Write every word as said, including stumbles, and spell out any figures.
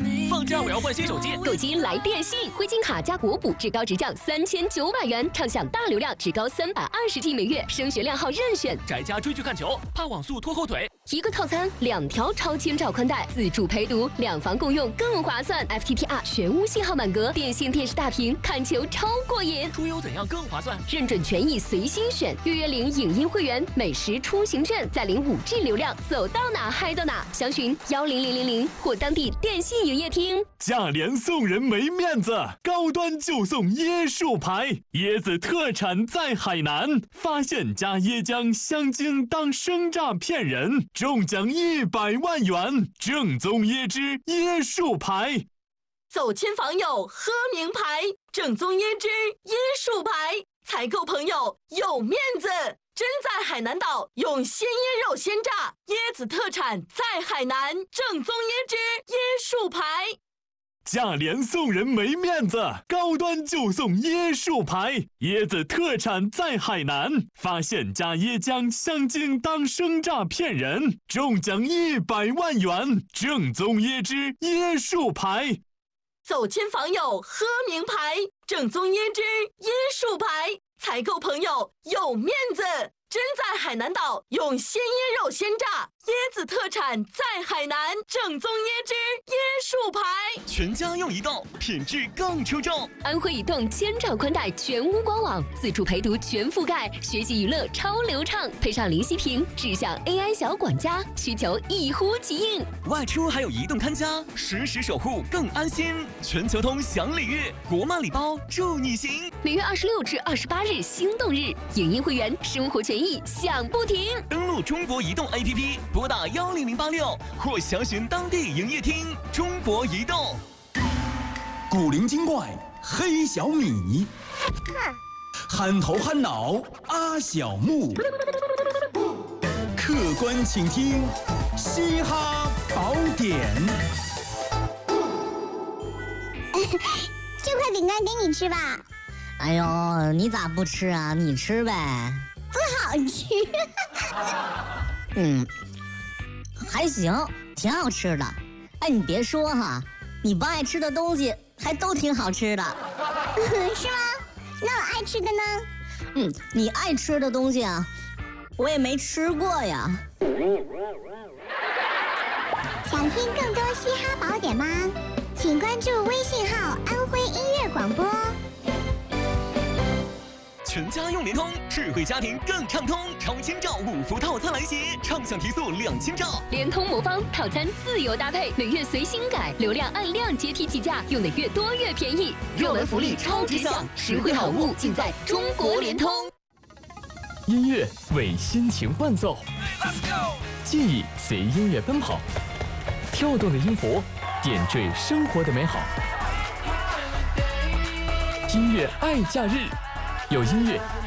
放假我要换新手机， 购机来电信，灰金卡加国补，至高直降三千九百元，畅享大流量，至高三百二十 G 每月，升学量号任选。 宅家追剧看球，怕网速拖后腿。 一个套餐，两条超千兆宽带，自助陪读，两房共用更划算。F T T R 全屋信号满格，电信电视大屏，看球超过瘾。 出游怎样更划算？ 认准权益随心选，预约领影音会员，美食出行券，再领五 G 流量，走到哪嗨到哪。详询幺零零零零或当地电信营业厅。 价廉送人没面子，高端就送椰树牌，椰子特产在海南，发现加椰浆香精当生榨骗人，中奖一百万元，正宗椰汁椰树牌。 走亲访友喝名牌，正宗椰汁椰树牌，采购朋友有面子。真在海南岛用鲜椰肉鲜榨，椰子特产在海南，正宗椰汁椰树牌。 价廉送人没面子，高端就送椰树牌，椰子特产在海南，发现加椰浆香精当生榨骗人，中奖一百万元，正宗椰汁椰树牌。 走亲访友喝名牌，正宗椰汁椰树牌，采购朋友有面子。真在海南岛用鲜椰肉鲜榨，椰子特产在海南，正宗椰汁椰树牌。 全家用移动，品质更出众。 安徽移动千兆宽带全屋官网，自助陪读全覆盖，学习娱乐超流畅，配上零息屏，智享 A I 小管家，需求一呼即应。 外出还有移动看家，实时守护更安心。全球通享礼遇，国漫礼包助你行。 每月二十六至二十八日心动日，影音会员生活权益享不停。 登录中国移动 A P P， 拨打幺零零八六或详询当地营业厅。中国移动。 古灵精怪黑小米，憨头憨脑阿小木，客观请听嘻哈宝典。 这块饼干给你吃吧。 哎呦，你咋不吃啊？你吃呗。 不好吃。 嗯，还行，挺好吃的。哎，你别说哈，你不爱吃的东西还都挺好吃的。 是吗？那我爱吃的呢？ 嗯，你爱吃的东西啊，我也没吃过呀。 想听更多嘻哈宝典吗？请关注微信号安徽音乐广播。 全家用联通，智慧家庭更畅通。超千兆五福套餐来袭，畅享提速两千兆。 联通魔方套餐自由搭配，每月随心改，流量按量阶梯计价，用的越多越便宜。热门福利超值享，实惠好物尽在中国联通。 音乐为心情伴奏，记忆随音乐奔跑，跳动的音符点缀生活的美好。音乐爱假日。有音乐